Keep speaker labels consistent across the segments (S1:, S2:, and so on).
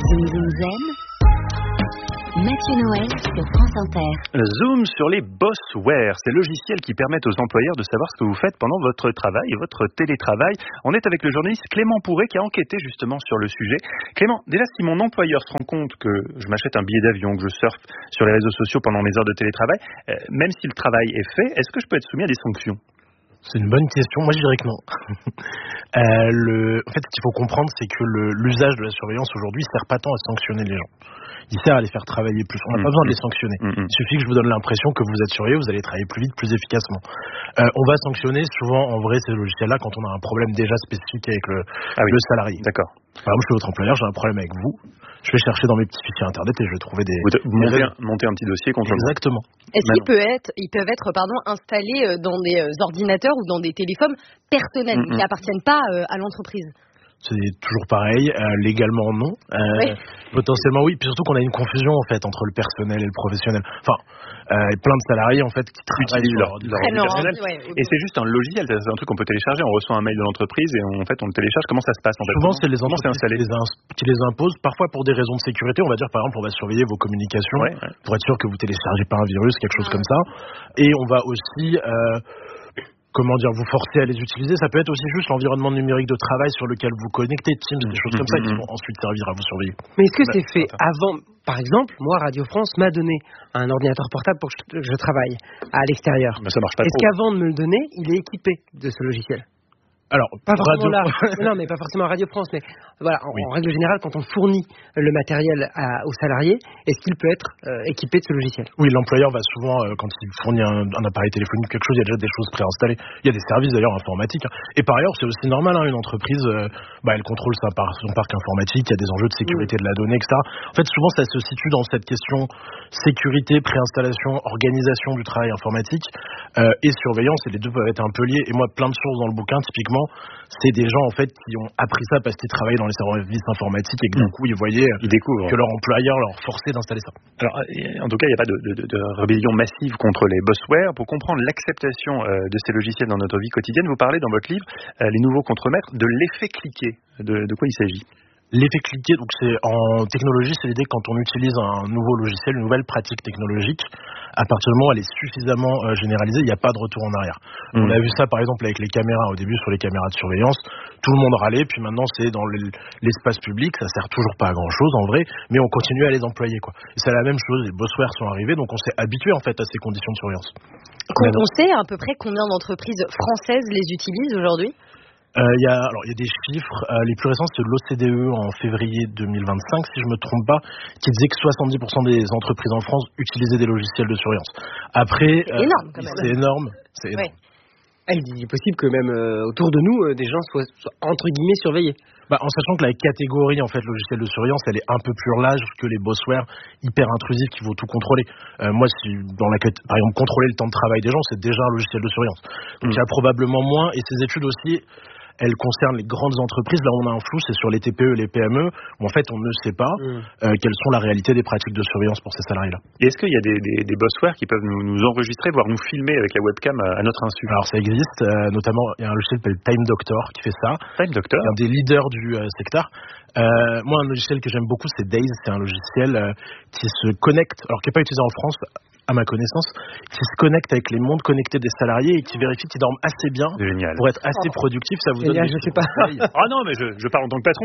S1: Zoom Zoom Zen, Mathieu Noël sur France Inter.
S2: Zoom sur les Bossware, ces logiciels qui permettent aux employeurs de savoir ce que vous faites pendant votre travail et votre télétravail. On est avec le journaliste Clément Pourret qui a enquêté justement sur le sujet. Clément, déjà si mon employeur se rend compte que je m'achète un billet d'avion, que je surfe sur les réseaux sociaux pendant mes heures de télétravail, même si le travail est fait, est-ce que je peux être soumis à des sanctions ?
S3: C'est une bonne question. Moi, je dirais que non. En fait, ce qu'il faut comprendre, c'est que l'usage de la surveillance aujourd'hui ne sert pas tant à sanctionner les gens. Il sert à les faire travailler plus. On n'a pas besoin de les sanctionner. Il suffit que je vous donne l'impression que vous êtes surveillé, vous allez travailler plus vite, plus efficacement. On va sanctionner souvent, en vrai, ces logiciels-là quand on a un problème déjà spécifique avec le salarié.
S2: D'accord.
S3: Par exemple, je suis votre employeur, j'ai un problème avec vous. Je vais chercher dans mes petits fichiers internet et je vais trouver
S2: monter un petit dossier contre vous.
S3: Exactement.
S4: Est-ce qu'ils peuvent être installés dans des ordinateurs ou dans des téléphones personnels qui n'appartiennent pas à l'entreprise?
S3: C'est toujours pareil, légalement non, potentiellement oui, puis surtout qu'on a une confusion en fait entre le personnel et le professionnel. Enfin, plein de salariés en fait qui
S2: utilisent leur personnel. Et c'est juste un logiciel, c'est un truc qu'on peut télécharger. On reçoit un mail de l'entreprise et en fait on le télécharge. Comment ça se passe en fait?
S3: Souvent c'est les entreprises qui les imposent, parfois pour des raisons de sécurité. On va dire par exemple on va surveiller vos communications pour être sûr que vous téléchargez pas un virus, quelque chose comme ça. Et on va aussi vous forcer à les utiliser. Ça peut être aussi juste l'environnement numérique de travail sur lequel vous connectez, Teams, des choses comme ça qui vont ensuite servir à vous surveiller.
S5: Mais est-ce que c'est fait avant? Par exemple, moi, Radio France m'a donné un ordinateur portable pour que je travaille à l'extérieur.
S2: Mais ça marche pas.
S5: Est-ce qu'avant de me le donner, il est équipé de ce logiciel?
S3: Alors,
S5: pas forcément là. Non, mais pas forcément à Radio France, mais voilà, en règle générale, quand on fournit le matériel aux salariés, est-ce qu'il peut être équipé de ce logiciel?
S3: Oui, l'employeur va souvent, quand il fournit un appareil téléphonique, quelque chose, il y a déjà des choses préinstallées. Il y a des services d'ailleurs informatiques. Et par ailleurs, c'est aussi normal, une entreprise, elle contrôle son parc informatique, il y a des enjeux de sécurité de la donnée, etc. En fait, souvent, ça se situe dans cette question sécurité, préinstallation, organisation du travail informatique et surveillance, et les deux peuvent être un peu liés. Et moi, plein de sources dans le bouquin, typiquement, c'est des gens en fait qui ont appris ça parce qu'ils travaillaient dans les services informatiques et que du coup ils voyaient que leur employeur leur forçait d'installer ça.
S2: Alors en tout cas il n'y a pas de rébellion massive contre les Bossware. Pour comprendre l'acceptation de ces logiciels dans notre vie quotidienne, vous parlez dans votre livre Les nouveaux contremaîtres de l'effet cliquet. De quoi il s'agit?
S3: L'effet cliquet, donc c'est en technologie, c'est l'idée quand on utilise un nouveau logiciel, une nouvelle pratique technologique, à partir du moment où elle est suffisamment généralisée, il n'y a pas de retour en arrière. On a vu ça par exemple avec les caméras, au début sur les caméras de surveillance, tout le monde râlait, puis maintenant c'est dans l'espace public, ça sert toujours pas à grand chose en vrai, mais on continue à les employer quoi. Et c'est la même chose, les Bossware sont arrivés, donc on s'est habitué en fait à ces conditions de surveillance.
S4: On sait à peu près combien d'entreprises françaises les utilisent aujourd'hui?
S3: Il y a des chiffres, les plus récents c'est l'OCDE en février 2025 si je me trompe pas, qui disait que 70% des entreprises en France utilisaient des logiciels de surveillance. Après, c'est énorme.
S5: Il est possible que même autour de nous, des gens soient entre guillemets surveillés.
S3: En sachant que la catégorie en fait logiciel de surveillance, elle est un peu plus large que les Bossware hyper intrusifs qui vont tout contrôler. Moi, si par exemple contrôler le temps de travail des gens, c'est déjà un logiciel de surveillance. Donc il y a probablement moins. Et ces études aussi, elles concernent les grandes entreprises. Là, on a un flou, c'est sur les TPE et les PME, où en fait, on ne sait pas quelles sont la réalité des pratiques de surveillance pour ces salariés-là.
S2: Et est-ce qu'il y a des Bossware qui peuvent nous enregistrer, voire nous filmer avec la webcam à notre insu?
S3: Alors, ça existe. Notamment, il y a un logiciel qui s'appelle Time Doctor qui fait ça.
S2: Time Doctor,
S3: un des leaders du secteur. Moi, un logiciel que j'aime beaucoup, c'est Days. C'est un logiciel qui se connecte, alors qui n'est pas utilisé en France, à ma connaissance, qui se connecte avec les montres connectées des salariés et qui vérifie qu'ils dorment assez bien pour être assez productifs. Ça vous donne
S5: je sais pas.
S2: Ah non, mais je parle en tant que patron.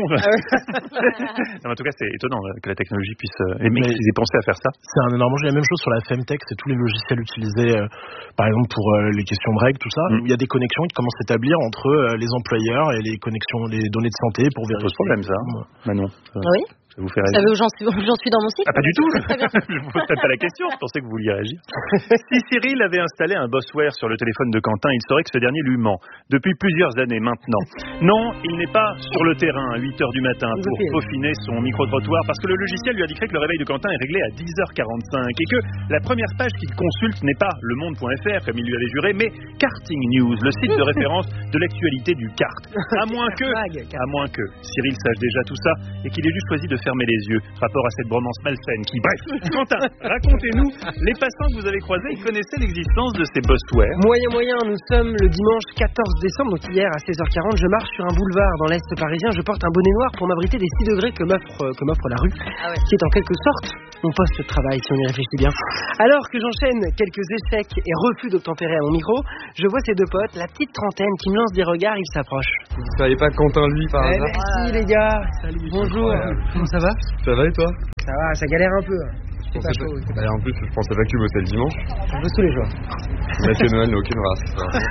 S2: Non, en tout cas, c'est étonnant que la technologie puisse... Les mecs, ils aient pensé à faire ça.
S3: C'est un énorme jeu. La même chose sur la Femtech, c'est tous les logiciels utilisés, par exemple, pour les questions de règles, tout ça. Où il y a des connexions qui commencent à s'établir entre les employeurs et les connexions, les données de santé pour vérifier.
S2: Ça pose problème, ça. Manon.
S4: Oui.
S2: Ça vous fait
S4: réagir? Vous savez où j'en suis dans mon site?
S2: Ah, pas du tout. Je vous pose peut-être pas la question. Je pensais que vous vouliez réagir. Si Cyril avait installé un Bossware sur le téléphone de Quentin, il saurait que ce dernier lui ment. Depuis plusieurs années maintenant. Non, il n'est pas sur le terrain à 8h du matin pour peaufiner son micro-trottoir parce que le logiciel lui a décrit que le réveil de Quentin est réglé à 10h45 et que la première page qu'il consulte n'est pas lemonde.fr comme il lui avait juré, mais Karting News, le site de référence de l'actualité du kart. À moins que Cyril sache déjà tout ça et qu'il ait juste choisi de fermer les yeux. Rapport à cette bromance malsaine qui... Bref, Quentin, racontez-nous, les passants que vous avez croisés, ils connaissaient l'existence de ces Bosswear.
S5: Moyen, nous sommes le dimanche 14 décembre, donc hier à 16h40, je marche sur un boulevard dans l'Est parisien, je porte un bonnet noir pour m'abriter des 6 degrés que m'offre la rue, qui est en quelque sorte mon poste de travail, si on y réfléchit bien. Alors que j'enchaîne quelques échecs et refus d'obtempérer à mon micro, je vois ces deux potes, la petite trentaine, qui me lancent des regards, ils s'approchent.
S6: Vous savez pas Quentin, lui, par hasard?
S5: Merci les gars. Salut. Bonjour. Comment ça va?
S6: Ça va et toi?
S5: Ça va, ça galère un peu.
S6: En plus, je pensais pas que tu bossais le dimanche.
S5: Je bosse tous les jours.
S6: Mathieu Noël n'a aucune race.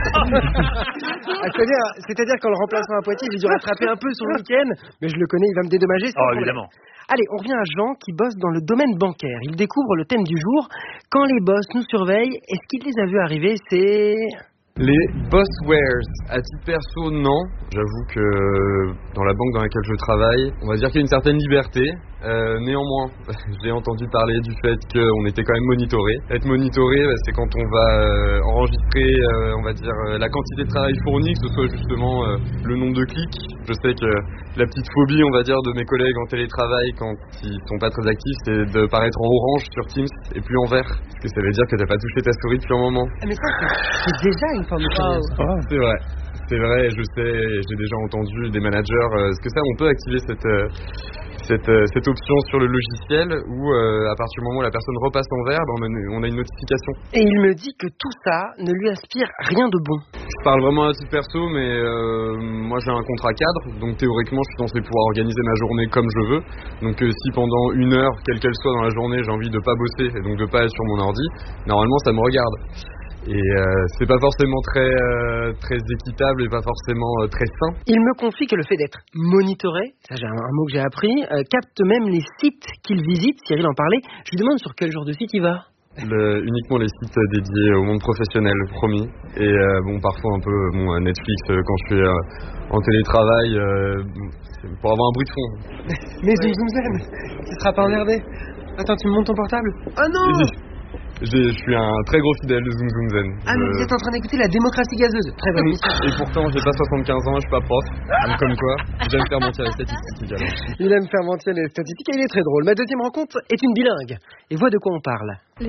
S5: C'est-à-dire qu'en le remplaçant à Poitiers, j'ai dû rattraper un peu son week-end, mais je le connais, il va me dédommager.
S2: Évidemment.
S5: Allez, on revient à Jean qui bosse dans le domaine bancaire. Il découvre le thème du jour. Quand les boss nous surveillent, est-ce qu'il les a vus arriver? C'est...
S6: Les Bosswears, à titre perso, non. J'avoue que dans la banque dans laquelle je travaille, on va dire qu'il y a une certaine liberté. Néanmoins, j'ai entendu parler du fait qu'on était quand même monitoré. Être monitoré, c'est quand on va enregistrer, on va dire, la quantité de travail fourni, que ce soit justement le nombre de clics. Je sais que la petite phobie, on va dire, de mes collègues en télétravail quand ils sont pas très actifs, c'est de paraître en orange sur Teams et plus en vert. Parce que ça veut dire que t'as pas touché ta souris depuis un moment.
S5: Mais ça, c'est déjà une forme de
S6: challenge. C'est vrai, je sais, j'ai déjà entendu des managers. Est-ce que ça, on peut activer cette option sur le logiciel où à partir du moment où la personne repasse en vert, on a une notification.
S5: Et il me dit que tout ça ne lui aspire rien de bon.
S6: Je parle vraiment à titre perso, mais moi j'ai un contrat cadre, donc théoriquement je suis censé pouvoir organiser ma journée comme je veux. Donc si pendant une heure, quelle qu'elle soit dans la journée, j'ai envie de pas bosser et donc de pas être sur mon ordi, normalement ça me regarde. Et c'est pas forcément très équitable et pas forcément très sain.
S5: Il me confie que le fait d'être monitoré, ça j'ai un mot que j'ai appris, capte même les sites qu'il visite. Cyril en parlait. Je lui demande sur quel genre de site il va.
S6: Uniquement les sites dédiés au monde professionnel, promis. Et parfois un peu Netflix quand je suis en télétravail pour avoir un bruit de fond.
S5: Mais Zoom, tu seras pas emmerdé. Attends, tu me montes ton portable? Oh non!
S6: Je suis un très gros fidèle de Zoom Zen.
S5: Ah mais vous êtes en train d'écouter la démocratie gazeuse. Très bonne émission.
S6: Et pourtant j'ai pas 75 ans, je suis pas prof. Donc comme quoi, j'aime faire mentir les statistiques également.
S5: Il aime faire mentir les statistiques et il est très drôle. Ma deuxième rencontre est une bilingue. Et vois de quoi on parle.
S7: Les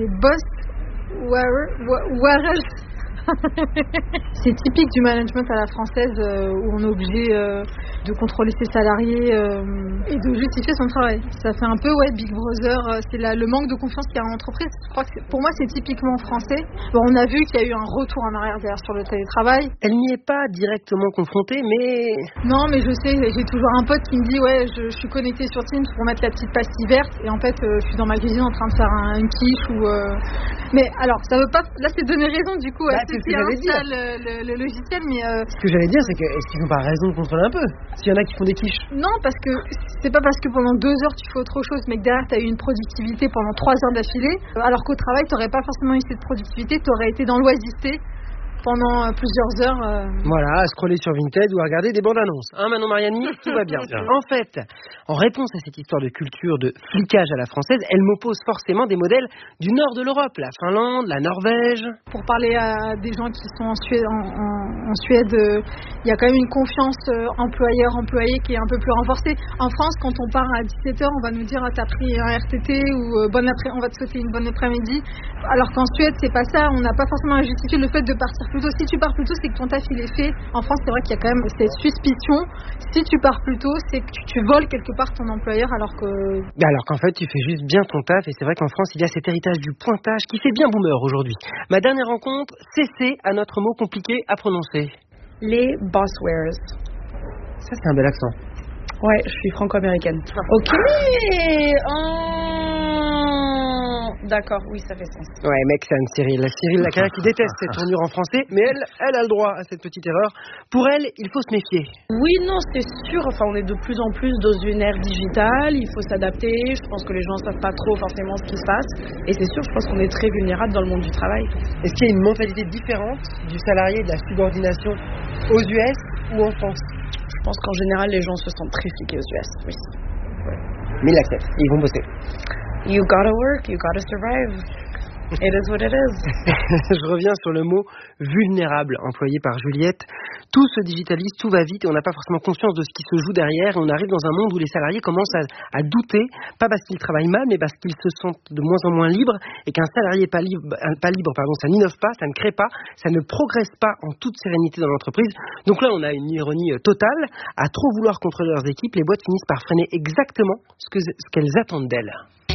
S7: Bosswear. C'est typique du management à la française où on est obligé de contrôler ses salariés et de justifier son travail. Ça fait un peu Big Brother, c'est le manque de confiance qu'il y a en entreprise. Je crois que pour moi c'est typiquement français. Bon, on a vu qu'il y a eu un retour en arrière d'ailleurs sur le télétravail.
S5: Elle n'y est pas directement confrontée, mais...
S7: Non, mais je sais, j'ai toujours un pote qui me dit je suis connecté sur Teams pour mettre la petite pastille verte et en fait je suis dans ma cuisine en train de faire une quiche ou... Mais alors, ça veut pas... Là c'est donner raison du coup à ceux qui installent le logiciel, mais...
S5: Ce que j'allais dire c'est que est-ce qu'ils n'ont pas raison de contrôler un peu? S'il y en a qui font des quiches.
S7: Non, parce que c'est pas parce que pendant 2 heures tu fais autre chose, mais que derrière t'as eu une productivité pendant 3 heures d'affilée, alors qu'au travail t'aurais pas forcément eu cette productivité, t'aurais été dans l'oisiveté pendant plusieurs heures.
S5: Voilà, à scroller sur Vinted ou à regarder des bandes annonces. Manon Mariani, tout va bien. En fait, en réponse à cette histoire de culture de flicage à la française, elle m'oppose forcément des modèles du nord de l'Europe, la Finlande, la Norvège.
S7: Pour parler à des gens qui sont en Suède, il y a quand même une confiance employeur-employé qui est un peu plus renforcée. En France, quand on part à 17h, on va nous dire t'as pris un RTT ou on va te souhaiter une bonne après-midi. Alors qu'en Suède, c'est pas ça. On n'a pas forcément à justifier le fait de partir plus tôt. Si tu pars plus tôt, c'est que ton taf il est fait. En France, c'est vrai qu'il y a quand même cette suspicion. Si tu pars plus tôt, c'est que tu voles quelque part ton employeur alors qu'en fait, tu fais juste bien ton taf. Et c'est vrai qu'en France, il y a cet héritage du pointage qui fait bien boomer aujourd'hui. Ma dernière rencontre, cessez à notre mot compliqué à prononcer.
S8: Les Bosswears.
S5: Ça, c'est un bel accent.
S8: Ouais, je suis franco-américaine. Ok. D'accord, oui, ça fait sens.
S5: Ouais, mec, c'est Cyril la carrière qui déteste cette tournure en français, mais elle a le droit à cette petite erreur. Pour elle, il faut se méfier.
S8: Oui, non, c'est sûr. Enfin, on est de plus en plus dans une ère digitale. Il faut s'adapter. Je pense que les gens ne savent pas trop forcément ce qui se passe. Et c'est sûr, je pense qu'on est très vulnérable dans le monde du travail.
S5: Est-ce qu'il y a une mentalité différente du salarié de la subordination aux US ou en France?
S8: Je pense qu'en général, les gens se sentent très fliqués aux US, oui.
S5: Ouais. Mais ils l'acceptent, ils vont bosser.
S8: You gotta work, you gotta survive. It is what it is.
S5: Je reviens sur le mot vulnérable employé par Juliette. tout se digitalise, tout va vite et on n'a pas forcément conscience de ce qui se joue derrière. Et on arrive dans un monde où les salariés commencent à douter, pas parce qu'ils travaillent mal, mais parce qu'ils se sentent de moins en moins libres et qu'un salarié pas libre, ça n'innove pas, ça ne crée pas, ça ne progresse pas en toute sérénité dans l'entreprise. Donc là, on a une ironie totale. À trop vouloir contrôler leurs équipes, les boîtes finissent par freiner exactement ce qu'elles attendent d'elles.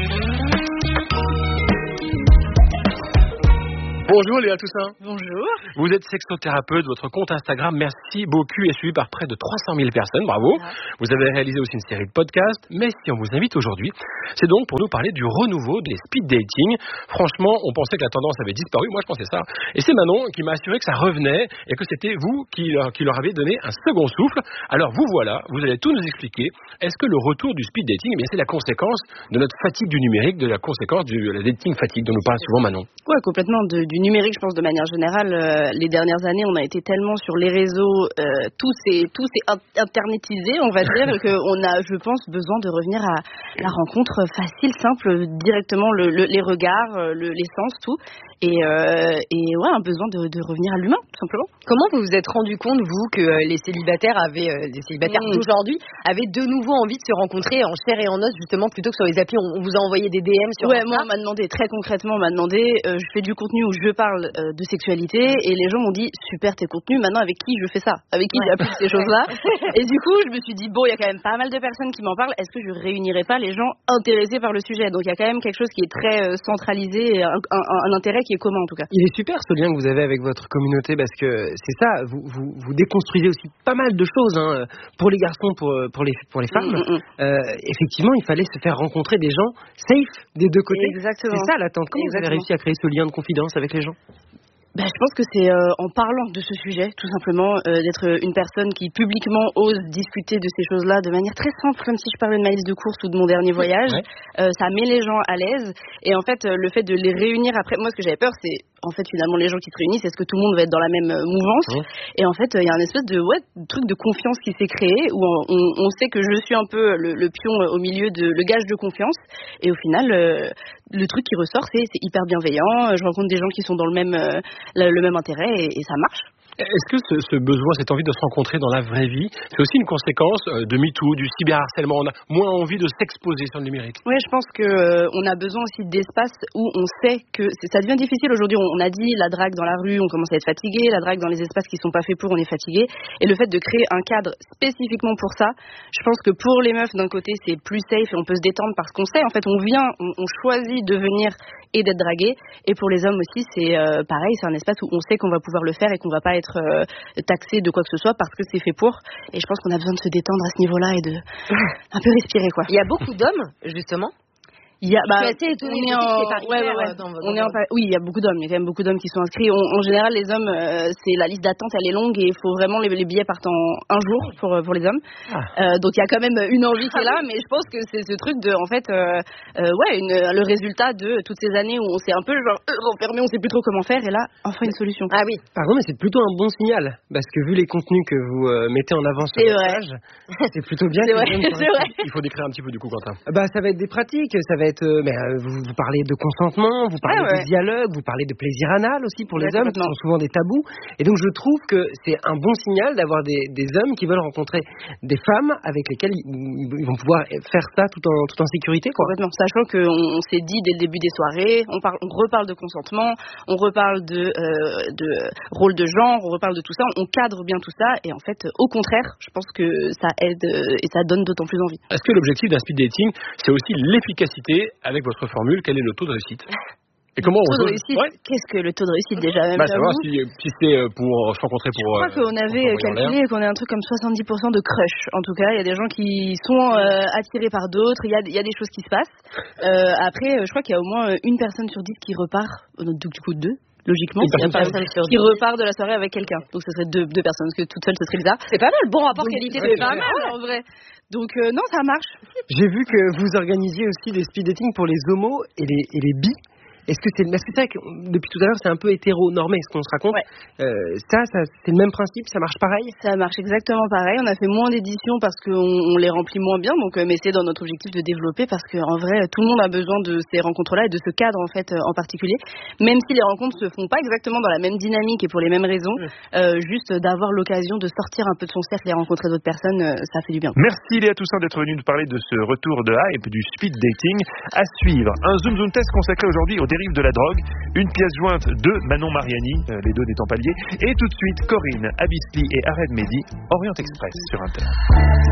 S9: Bonjour Léa Toussaint.
S8: Bonjour.
S9: Vous êtes sexothérapeute, votre compte Instagram, merci beaucoup, est suivi par près de 300 000 personnes, bravo. Vous avez réalisé aussi une série de podcasts, mais si on vous invite aujourd'hui, c'est donc pour nous parler du renouveau des speed dating. Franchement, on pensait que la tendance avait disparu, moi je pensais ça. Et c'est Manon qui m'a assuré que ça revenait et que c'était vous qui leur avez donné un second souffle. Alors vous voilà, vous allez tout nous expliquer. Est-ce que le retour du speed dating, c'est la conséquence de notre fatigue du numérique, de la conséquence de la dating fatigue dont nous parle souvent Manon?
S8: Ouais, complètement. Du numérique, je pense, de manière générale, les dernières années, on a été tellement sur les réseaux, tout s'est internetisé, on va dire, qu'on a, je pense, besoin de revenir à la rencontre facile, simple, directement les regards, les sens, tout. Et ouais, un besoin de revenir à l'humain, tout simplement.
S4: Comment vous vous êtes rendu compte, vous, que les célibataires d'aujourd'hui avaient de nouveau envie de se rencontrer en chair et en os, justement, plutôt que sur les applis? On vous a envoyé des DM sur Insta.
S8: Moi, on m'a demandé, très concrètement, je fais du contenu où je parle de sexualité, et les gens m'ont dit, super tes contenus, maintenant avec qui je fais ça? Avec qui j'applique ces choses-là? Et du coup, je me suis dit, bon, il y a quand même pas mal de personnes qui m'en parlent, est-ce que je réunirais pas les gens intéressés par le sujet? Donc il y a quand même quelque chose qui est très centralisé, et un intérêt qui est commun en tout cas.
S5: Il est super ce lien que vous avez avec votre communauté, parce que c'est ça, vous déconstruisez aussi pas mal de choses, hein, pour les garçons, pour les femmes. Effectivement, il fallait se faire rencontrer des gens safe des deux côtés.
S8: Exactement.
S5: C'est ça l'attente. Comment vous avez réussi à créer ce lien de confidence avec les gens?
S8: Je pense que c'est en parlant de ce sujet, tout simplement, d'être une personne qui publiquement ose discuter de ces choses-là de manière très simple, comme si je parlais de ma liste de courses ou de mon dernier voyage. Ça met les gens à l'aise. Et en fait, le fait de les réunir après, moi, ce que j'avais peur, c'est en fait finalement les gens qui se réunissent, est-ce que tout le monde va être dans la même mouvance? Et en fait, il y a un espèce de truc de confiance qui s'est créé, où on sait que je suis un peu le pion au milieu le gage de confiance. Et au final, le truc qui ressort, c'est hyper bienveillant. Je rencontre des gens qui sont dans le même intérêt et ça marche.
S9: Est-ce que ce besoin, cette envie de se rencontrer dans la vraie vie, c'est aussi une conséquence de MeToo, du cyberharcèlement? On a moins envie de s'exposer sur le numérique.
S8: Oui, je pense que on a besoin aussi d'espace où on sait que ça devient difficile aujourd'hui. On a dit la drague dans la rue, on commence à être fatigué. La drague dans les espaces qui sont pas faits pour, on est fatigué. Et le fait de créer un cadre spécifiquement pour ça, je pense que pour les meufs d'un côté c'est plus safe et on peut se détendre parce qu'on sait. En fait, on choisit de venir et d'être dragué. Et pour les hommes aussi, c'est pareil, c'est un espace où on sait qu'on va pouvoir le faire et qu'on va pas être taxé de quoi que ce soit parce que c'est fait pour. Et je pense qu'on a besoin de se détendre à ce niveau-là et de un peu respirer, quoi.
S4: Il y a beaucoup d'hommes, justement.
S8: Il y a,
S4: je suis assez étonnée.
S8: Oui, il y a beaucoup d'hommes. Il y a quand même beaucoup d'hommes qui sont inscrits. En général, les hommes, c'est la liste d'attente, elle est longue et il faut vraiment les billets partent en un jour pour les hommes. Donc il y a quand même une envie qui est là, mais je pense que c'est ce truc de, en fait, le résultat de toutes ces années où on s'est un peu renfermé, on sait plus trop comment faire, et là, enfin une solution.
S5: Ah oui. Pardon, mais c'est plutôt un bon signal, parce que vu les contenus que vous mettez en avant sur votre page, c'est plutôt bien.
S8: C'est vrai.
S9: Il faut décrire un petit peu du coup, Quentin.
S5: Ça va être des pratiques, ça va être vous parlez de consentement, vous parlez de dialogue, vous parlez de plaisir anal aussi pour les hommes, qui sont souvent des tabous. Et donc je trouve que c'est un bon signal d'avoir des hommes qui veulent rencontrer des femmes avec lesquelles ils vont pouvoir faire ça tout en sécurité, quoi.
S8: Complètement. Sachant qu'on s'est dit dès le début des soirées, on reparle de consentement, on reparle de rôle de genre, on reparle de tout ça, on cadre bien tout ça, et en fait, au contraire, je pense que ça aide et ça donne d'autant plus envie.
S9: Est-ce que l'objectif d'un speed dating, c'est aussi l'efficacité? Avec votre formule, quel est le taux de réussite? Et comment
S8: le taux de réussite, qu'est-ce que le taux de réussite déjà?
S9: Savoir si c'est pour se rencontrer pour...
S8: Je crois qu'on avait calculé qu'on a un truc comme 70% de crush. En tout cas, il y a des gens qui sont attirés par d'autres, il y a des choses qui se passent. Après, je crois qu'il y a au moins une personne sur 10 qui repart, du coup 2. Logiquement, qui repart de la soirée avec quelqu'un. Donc, ce serait deux personnes, parce que toute seule, ce serait bizarre.
S4: C'est pas mal, bon rapport qualité de
S8: pas mal, en vrai. Donc, non, ça marche.
S5: J'ai vu que vous organisiez aussi des speed dating pour les homos et les bi. Est-ce que c'est vrai que depuis tout à l'heure, c'est un peu hétéronormé ce qu'on se raconte. Ça, c'est le même principe, ça marche pareil?
S8: Ça marche exactement pareil. On a fait moins d'éditions parce qu'on les remplit moins bien, donc mais c'est dans notre objectif de développer parce qu'en vrai, tout le monde a besoin de ces rencontres-là et de ce cadre en fait en particulier. Même si les rencontres se font pas exactement dans la même dynamique et pour les mêmes raisons, juste d'avoir l'occasion de sortir un peu de son cercle et rencontrer d'autres personnes, ça fait du bien.
S2: Merci Léa Toussaint d'être venue nous parler de ce retour de hype du speed dating. À suivre, un Zoom Zoom test consacré aujourd'hui aux dérives de la drogue, une pièce jointe de Manon Mariani, les deux n'étant pas liés, et tout de suite Corinne Abisli et Ared Mehdi, Orient Express sur Inter.